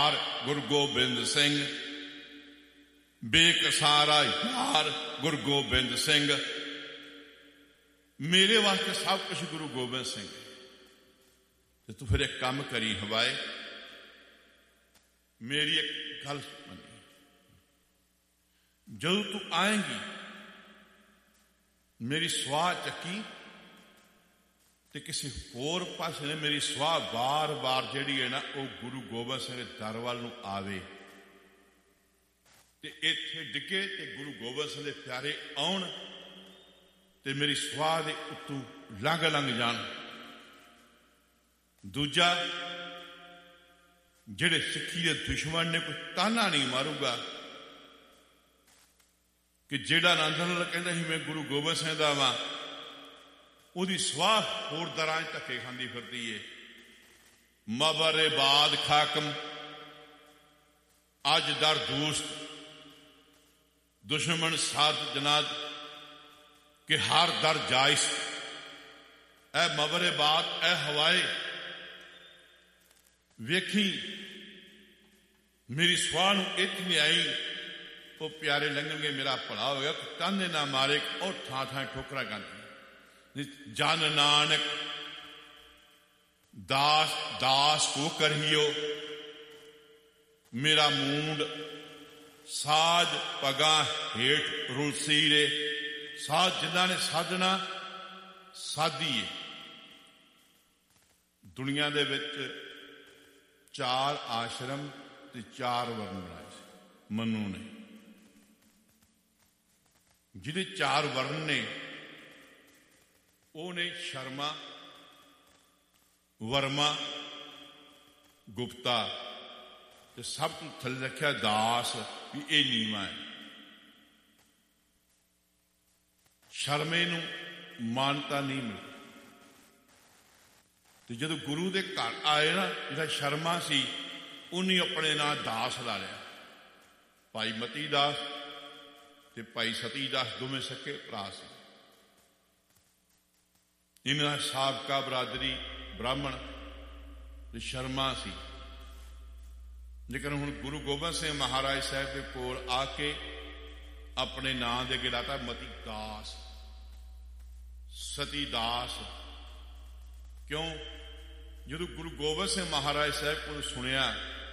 प्यार गुरु गोबिंद सिंह, बेकसारा यार गुरु गोबिंद सिंह। मेरे वास्ते सब कुछ गुरु गोबिंद सिंह। तो तू फिर एक काम करी हवाए, मेरी एक गल मनी, जदों तू आएगी मेरी स्वाह चक्की ते किसी होर पासे ने मेरी स्वाह बार बार जिहड़ी है ना वो गुरु गोबिंद सिंह दर वल नूं आवे ते इत्थे डिगे ते गुरु गोबिंद सिंह दे प्यारे आउण ते मेरी स्वाह दे उत्तों लंघ लंघ जाण। दूजा, जिहड़े सिੱਖੀ दे दुश्मन ने कोई ताना नहीं मारूगा कि जिहड़ा आनंद नाल कहंदा ਸੀ मैं गुरु गोबिंद सिंह दा वां, ਉਹਦੀ ਸਵਾਹ ਹੋਰ ਦਰਾਂ 'ਚ ਧੱਕੇ ਖਾਂਦੀ ਫਿਰਦੀ ਏ। ਮਬਰੇ ਬਾਦ ਖਾਕਮ ਅੱਜ ਦਰ ਦੋਸਤ ਦੁਸ਼ਮਣ ਸਾਥ ਜਨਾਦ ਕਿ ਹਰ ਦਰ ਜਾਇਸ। ਐ ਮਬਰੇ ਬਾਦ ਐ ਹਵਾਏ ਵੇਖੀ ਮੇਰੀ ਸਵਾਹ ਨੂੰ ਇੱਥੇ ਨਹੀਂ ਆਈ, ਉਹ ਪਿਆਰੇ ਲੰਘਣਗੇ ਮੇਰਾ ਭਲਾ ਹੋਵੇਗਾ। ਤਾਨੇ ਨਾ ਮਾਰੇ ਉਹ ਥਾਂ ਥਾਂ ਠੋਕਰਾਂ ਖਾਂਦੀ। जन नानक दास दास को करियो, मेरा मूंड साज पगा हेठ रुलसी रे। साज जिन्हां ने साधना साधी है। दुनिया दे विच 4 आश्रम ते 4 वर्ण बनाए सी मनु ने। जिहदे 4 वर्ण ने ਉਹ ਨੇ ਸ਼ਰਮਾ, ਵਰਮਾ, ਗੁਪਤਾ ਤੇ ਸਭ ਤੋਂ ਥੱਲੇ ਰੱਖਿਆ ਦਾਸ, ਵੀ ਇਹ ਨੀਵਾਂ ਹੈ। ਸ਼ਰਮੇ ਨੂੰ ਮਾਨਤਾ ਨਹੀਂ ਮਿਲੀ ਤੇ ਜਦੋਂ ਗੁਰੂ ਦੇ ਘਰ ਆਏ ਨਾ, ਜਿਹੜਾ ਸ਼ਰਮਾ ਸੀ ਉਹਨੇ ਆਪਣੇ ਨਾਂ ਦਾਸ ਲਾ ਲਿਆ। ਭਾਈ ਮਤੀ ਦਾਸ ਤੇ ਭਾਈ ਸਤੀ ਦਾਸ ਦੋਵੇਂ ਸਕੇ ਭਰਾ ਸੀ। इन्हां साबका बरादरी ब्राह्मण ते शर्मा सी। लेकिन हुण गुरु गोबिंद सिंह महाराज साहब के कोल आके अपने नां दे अगे लाता मती दास, सती दास। क्यों? जदों गुरु गोबिंद सिंह महाराज साहब को सुनिया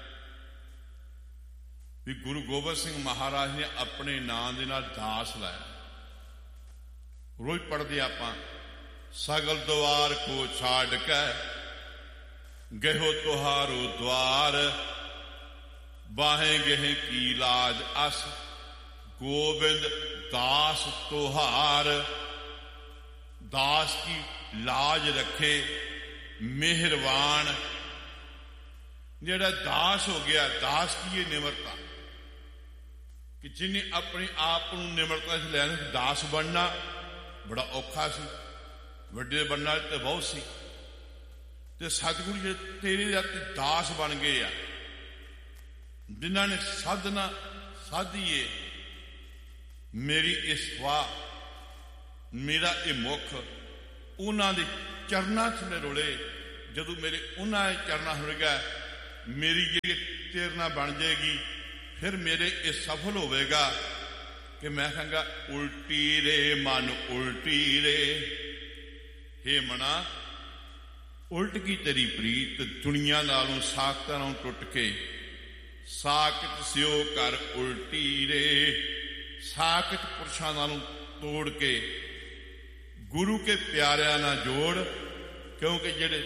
भी गुरु गोबिंद सिंह महाराज ने अपने नां दे नाल दास लाया। रोज पढ़दे आपां, सगल द्वार को छाड़ के गहो तुहारो द्वार, बाहें गहे की लाज अस गोविंद दास तुहार। दास की लाज रखे मेहरबान। जेड़ा दास हो गया, दास की ये निमरता कि जिन्हें अपने आप को निमरता से लैना, दास बनना बड़ा औखा सी। ਵੱਡੇ ਬਣਨ ਵਾਲੇ ਤੇ ਬਹੁਤ ਸੀ ਤੇ ਸਤਿਗੁਰੂ ਜੀ ਤੇਰੇ ਦਾਸ ਬਣ ਗਏ ਆ, ਜਿਨ੍ਹਾਂ ਨੇ ਸਾਧਨਾ ਸਾਧੀਏ। ਮੇਰੀ ਇਹ ਸਵਾਹ, ਮੇਰਾ ਇਹ ਮੁੱਖ ਉਹਨਾਂ ਦੇ ਚਰਨਾਂ 'ਚ ਮੈਂ ਰੁਲੇ। ਜਦੋਂ ਮੇਰੇ ਉਹਨਾਂ ਦੇ ਚਰਨਾਂ ਹੋਵੇਗਾ, ਮੇਰੀ ਜਿਹੜੀ ਤੇਰੇ ਨਾਲ ਬਣ ਜਾਏਗੀ, ਫਿਰ ਮੇਰੇ ਇਹ ਸਫਲ ਹੋਵੇਗਾ ਕਿ ਮੈਂ ਕਹਾਂਗਾ ਉਲਟੀ ਰੇ ਮਨ ਉਲਟੀ ਰੇ। हे मना उल्ट की तेरी प्रीत, दुनिया नालों साकतां नालों टुट के साकत स्यो कर उल्टी रे। साकत पुरुषां नालों तोड़ के गुरु के प्यारियां नाल जोड़। क्योंकि जेड़े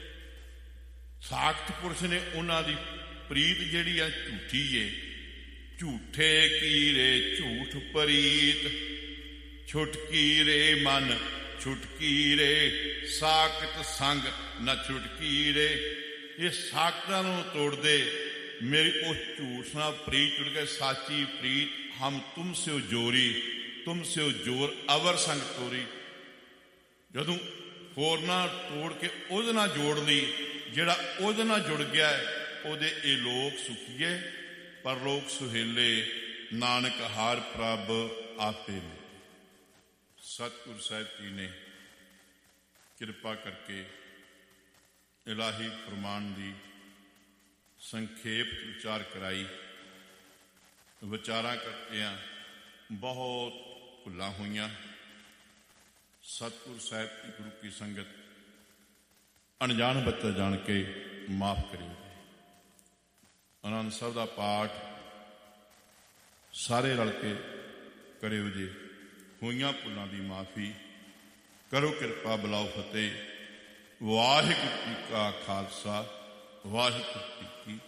साकत पुरुष ने उन्हां दी प्रीत जिहड़ी आ झूठी है। झूठे की रे झूठ प्रीत, छुटकी रे मन छुटकी रे। साकत संग न छुटकी रे। ये साकतां नूं तोड़ दे, मेरी उस झूठ नाल प्रीत जुड़ गए। साची प्रीत हम तुमसे जोरी, तुमसे जोर अवर संग तोरी। जदों होरना तोड़ के उहदे नाल जोड़ लई, जिहड़ा उहदे नाल जुड़ गया उहदे ए लोक सुखीए, परलोक सुहेले। नानक हार प्रभ आपे। सतगुरु साहिब जी ने किरपा करके इलाही फरमान दी ਸੰਖੇਪ ਵਿਚਾਰ ਕਰਾਈ। ਵਿਚਾਰਾਂ ਕਰਦਿਆਂ ਬਹੁਤ ਭੁੱਲਾਂ ਹੋਈਆਂ। ਸਤਿਗੁਰੂ ਸਾਹਿਬ ਦੀ ਗੁਰੂ ਕੀ ਸੰਗਤ ਅਣਜਾਣ ਬੱਚਾ ਜਾਣ ਕੇ ਮਾਫ ਕਰਿਓ। ਆਨੰਦ ਸਾਹਿਬ ਦਾ ਪਾਠ ਸਾਰੇ ਰਲ ਕੇ ਕਰਿਓ ਜੀ। ਹੋਈਆਂ ਭੁੱਲਾਂ ਦੀ ਮਾਫੀ ਕਰੋ ਕਿਰਪਾ, ਬੁਲਾਓ ਫਤਿਹ। ਵਾਹਿਗੁਰੂ ਜੀ ਕਾ ਖਾਲਸਾ, ਵਾਹਿਗੁਰੂ ਜੀ ਕੀ